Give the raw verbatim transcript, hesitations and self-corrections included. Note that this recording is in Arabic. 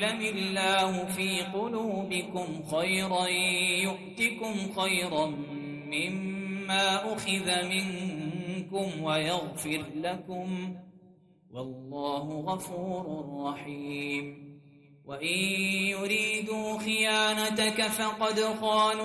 يعلم الله في قلوبكم خيرا يؤتكم خيرا مما أخذ منكم ويغفر لكم والله غفور رحيم. وإن يريدوا خيانتك فقد خانوا